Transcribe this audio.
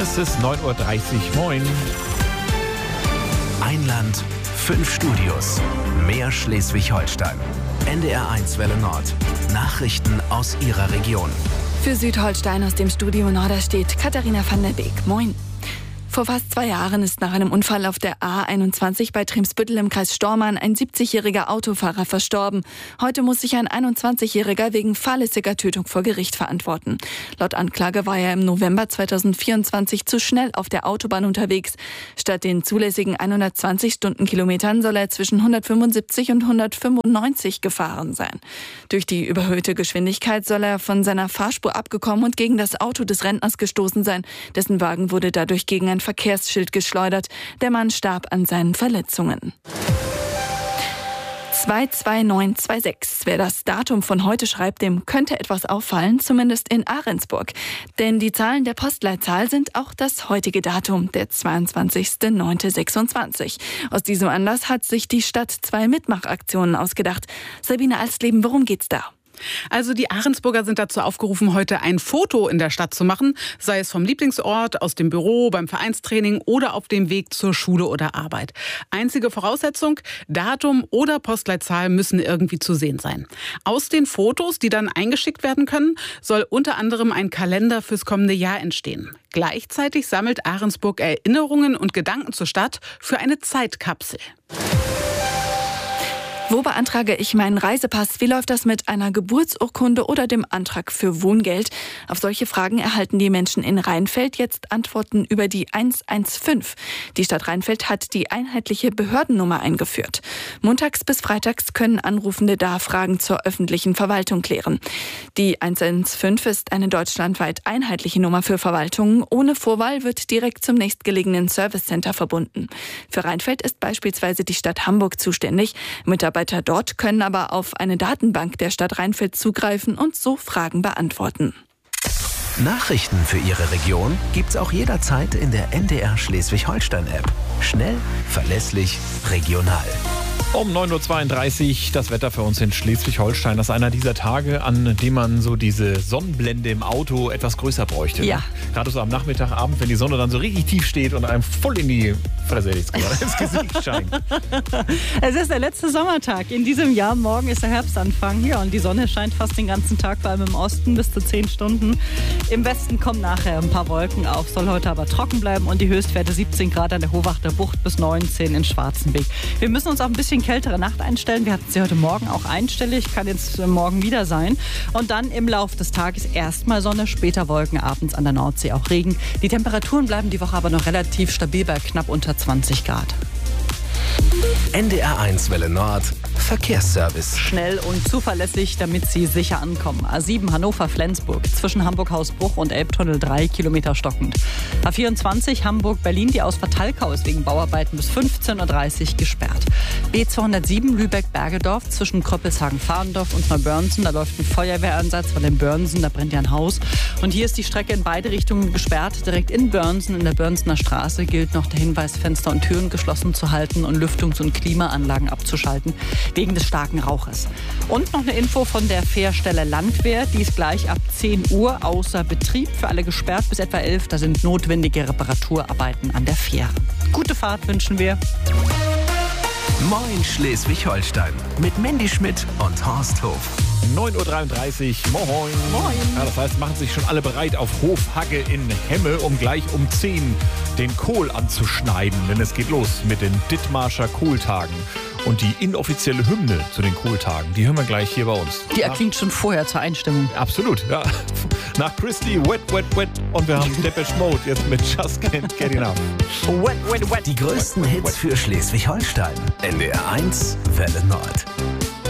Es ist 9:30 Uhr. Moin. Ein Land, 5 Studios. Mehr Schleswig-Holstein. NDR1 Welle Nord. Nachrichten aus Ihrer Region. Für Südholstein aus dem Studio Nord steht Katharina van der Beek. Moin. Vor fast 2 Jahren ist nach einem Unfall auf der A21 bei Triemsbüttel im Kreis Stormarn ein 70-jähriger Autofahrer verstorben. Heute muss sich ein 21-jähriger wegen fahrlässiger Tötung vor Gericht verantworten. Laut Anklage war er im November 2024 zu schnell auf der Autobahn unterwegs. Statt den zulässigen 120 Stundenkilometern soll er zwischen 175 und 195 gefahren sein. Durch die überhöhte Geschwindigkeit soll er von seiner Fahrspur abgekommen und gegen das Auto des Rentners gestoßen sein. Dessen Wagen wurde dadurch gegen ein Verkehrsschild geschleudert. Der Mann starb an seinen Verletzungen. 22926. Wer das Datum von heute schreibt, dem könnte etwas auffallen, zumindest in Ahrensburg. Denn die Zahlen der Postleitzahl sind auch das heutige Datum, der 22.09.26. Aus diesem Anlass hat sich die Stadt 2 Mitmachaktionen ausgedacht. Sabine Alsleben, worum geht's da? Also die Ahrensburger sind dazu aufgerufen, heute ein Foto in der Stadt zu machen, sei es vom Lieblingsort, aus dem Büro, beim Vereinstraining oder auf dem Weg zur Schule oder Arbeit. Einzige Voraussetzung, Datum oder Postleitzahl müssen irgendwie zu sehen sein. Aus den Fotos, die dann eingeschickt werden können, soll unter anderem ein Kalender fürs kommende Jahr entstehen. Gleichzeitig sammelt Ahrensburg Erinnerungen und Gedanken zur Stadt für eine Zeitkapsel. Wo beantrage ich meinen Reisepass? Wie läuft das mit einer Geburtsurkunde oder dem Antrag für Wohngeld? Auf solche Fragen erhalten die Menschen in Rheinfeld jetzt Antworten über die 115. Die Stadt Rheinfeld hat die einheitliche Behördennummer eingeführt. Montags bis freitags können Anrufende da Fragen zur öffentlichen Verwaltung klären. Die 115 ist eine deutschlandweit einheitliche Nummer für Verwaltungen. Ohne Vorwahl wird direkt zum nächstgelegenen Servicecenter verbunden. Für Rheinfeld ist beispielsweise die Stadt Hamburg zuständig. Mitarbeiter dort können aber auf eine Datenbank der Stadt Rheinfeld zugreifen und so Fragen beantworten. Nachrichten für Ihre Region gibt's auch jederzeit in der NDR Schleswig-Holstein-App. Schnell, verlässlich, regional. Um 9:32 Uhr das Wetter für uns in Schleswig-Holstein. Das ist einer dieser Tage, an dem man so diese Sonnenblende im Auto etwas größer bräuchte. Ja. Ne? Gerade so am Nachmittagabend, wenn die Sonne dann so richtig tief steht und einem voll in die Fresse ins Gesicht scheint. Es ist der letzte Sommertag in diesem Jahr. Morgen ist der Herbstanfang. Ja, und die Sonne scheint fast den ganzen Tag, vor allem im Osten, bis zu 10 Stunden. Im Westen kommen nachher ein paar Wolken auf, soll heute aber trocken bleiben und die Höchstwerte 17 Grad an der Howachter Bucht bis 19 in Schwarzenbeek. Wir müssen uns auf ein bisschen kältere Nacht einstellen. Wir hatten sie heute Morgen auch einstellig, kann jetzt morgen wieder sein. Und dann im Laufe des Tages erstmal Sonne, später Wolken, abends an der Nordsee auch Regen. Die Temperaturen bleiben die Woche aber noch relativ stabil bei knapp unter 20 Grad. NDR1 Welle Nord. Verkehrsservice. Schnell und zuverlässig, damit Sie sicher ankommen. A7 Hannover-Flensburg, zwischen Hamburg-Hausbruch und Elbtunnel 3 Kilometer stockend. A24 Hamburg-Berlin, die Ausfahrt Talkau ist wegen Bauarbeiten bis 15.30 Uhr gesperrt. B207 Lübeck-Bergedorf, zwischen Kröppelshagen-Fahrendorf und Neubörnsen, da läuft ein Feuerwehreinsatz, weil in Börnsen, da brennt ja ein Haus. Und hier ist die Strecke in beide Richtungen gesperrt. Direkt in Börnsen, in der Börnsener Straße, gilt noch der Hinweis, Fenster und Türen geschlossen zu halten und Lüftungs- und Klimaanlagen abzuschalten, wegen des starken Rauches. Und noch eine Info von der Fährstelle Landwehr, die ist gleich ab 10 Uhr außer Betrieb, für alle gesperrt bis etwa 11. Da sind notwendige Reparaturarbeiten an der Fähre. Gute Fahrt wünschen wir. Moin Schleswig-Holstein mit Mandy Schmidt und Horst Hof. 9:33 Uhr. Moin. Moin. Ja, das heißt, machen sich schon alle bereit auf Hofhagge in Hemme, um gleich um 10 den Kohl anzuschneiden. Denn es geht los mit den Dithmarscher Kohltagen. Und die inoffizielle Hymne zu den Kohltagen, die hören wir gleich hier bei uns. Die erklingt schon vorher zur Einstimmung. Absolut, ja. Nach Christy, Wet, Wet, Wet. Und wir haben Depeche Mode jetzt mit Just Can't Get Enough. Wet, wet, wet. Die größten Hits für Schleswig-Holstein. NDR1 Welle Nord.